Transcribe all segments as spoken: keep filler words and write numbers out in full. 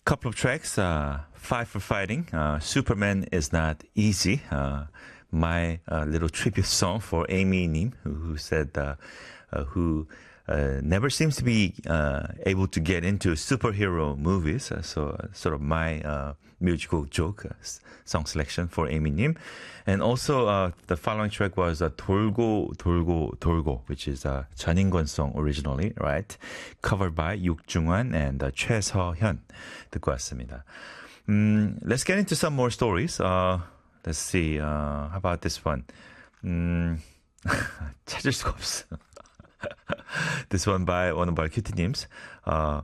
Couple of tracks, uh, Fight for Fighting, uh, Superman is Not Easy, uh, my uh, little tribute song for Amy Nim, who, who said, uh, uh, who uh, never seems to be uh, able to get into superhero movies. Uh, so, uh, sort of my uh, musical joke uh, song selection for Amy Nim. And also, uh, the following track was uh, 돌고, 돌고, 돌고, which is a 전인권 song originally, right? Covered by 육중환 and uh, 최서현. 듣고 왔습니다. Um, let's get into some more stories. Uh, let's see. Uh, how about this one? Um, 찾을 수가 없어. This one by one of our cutie-names. Uh,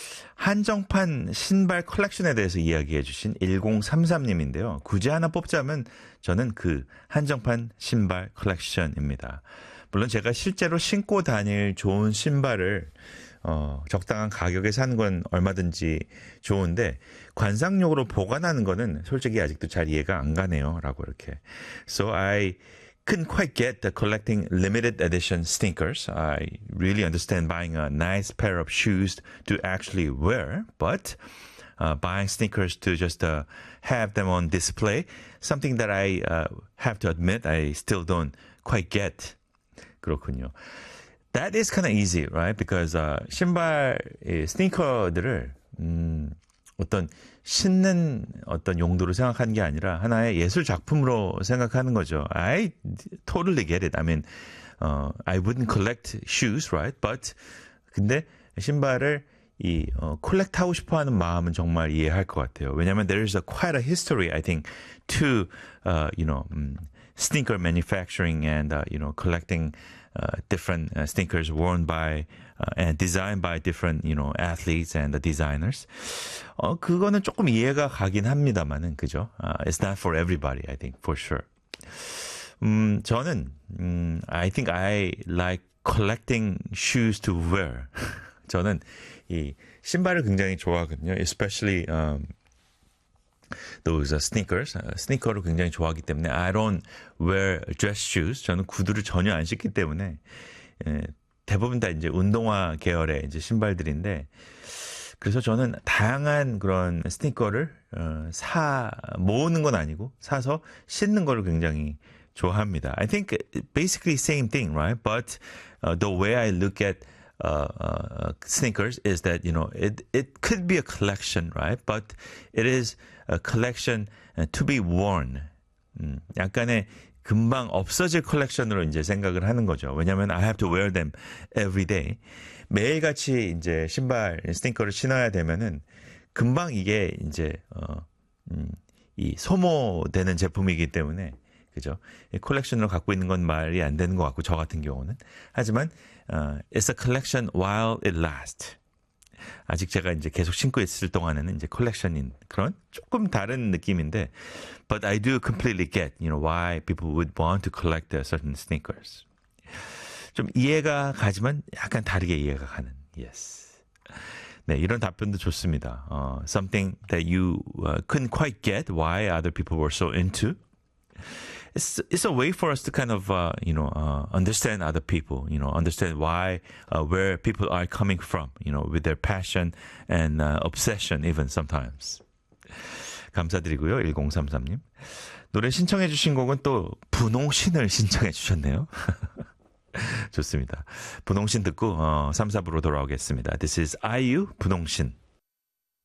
한정판 신발 컬렉션에 대해서 이야기해 주신 일공삼삼 님인데요. 굳이 하나 뽑자면 저는 그 한정판 신발 컬렉션입니다. 물론 제가 실제로 신고 다닐 좋은 신발을 어, 적당한 가격에 사는 건 얼마든지 좋은데 관상용으로 보관하는 거는 솔직히 아직도 잘 이해가 안 가네요. 라고 이렇게. So I couldn't quite get the collecting limited edition sneakers. I really understand buying a nice pair of shoes to actually wear, but uh, buying sneakers to just uh, have them on display, something that I uh, have to admit I still don't quite get. 그렇군요. That is kind of easy, right? Because uh, 신발, 이 스니커들을 음, 어떤 신는 어떤 용도로 생각하는 게 아니라 하나의 예술 작품으로 생각하는 거죠. I totally get it. I mean, uh, I wouldn't collect shoes, right? But 근데 신발을 이 어, 콜렉트하고 싶어하는 마음은 정말 이해할 것 같아요. 왜냐하면 there is a quite a history, I think, to uh, you know um, sneaker manufacturing and uh, you know collecting. Uh, different uh, sneakers worn by uh, and designed by different, you know, athletes and the designers. 어, 그거는 조금 이해가 가긴 합니다만은, 그죠? Uh, it's not for everybody, I think, for sure. 음, 저는, 음, I think I like collecting shoes to wear. 저는 이 신발을 굉장히 좋아하거든요. Especially, um, those uh, sneakers, uh, 스니커를 굉장히 좋아하기 때문에 I don't wear dress shoes. 저는 구두를 전혀 안 신기 때문에 예, 대부분 다 이제 운동화 계열의 이제 신발들인데 그래서 저는 다양한 그런 스니커를 어, 사 모으는 건 아니고 사서 신는 거를 굉장히 좋아합니다. I think basically same thing, right? But uh, the way I look at Uh, uh, sneakers is that, you know, it, it could be a collection, right? But it is a collection uh, to be worn. 음, 약간의 금방 없어질 컬렉션으로 이제 생각을 하는 거죠. 왜냐하면 I have to wear them every day. 매일같이 이제 신발, 스니커를 신어야 되면은 금방 이게 이제, 어, 음, 이 소모되는 제품이기 때문에 그죠? 컬렉션으로 갖고 있는 건 말이 안 되는 것 같고 저 같은 경우는 하지만 uh, it's a collection while it lasts. 아직 제가 이제 계속 신고 있을 동안에는 이제 컬렉션인 그런 조금 다른 느낌인데, but I do completely get, you know, why people would want to collect certain sneakers. 좀 이해가 가지만 약간 다르게 이해가 가는. Yes. 네, 이런 답변도 좋습니다. Uh, something that you uh, couldn't quite get why other people were so into. It's it's a way for us to kind of uh, you know uh, understand other people, you know, understand why uh, where people are coming from, you know, with their passion and uh, obsession even sometimes. 감사드리고요. 일공삼삼 님. 노래 신청해 주신 곡은 또 분홍신을 신청해 주셨네요. 좋습니다. 분홍신 듣고 어, 삼, 사 부로 돌아오겠습니다. This is 아이유 분홍신.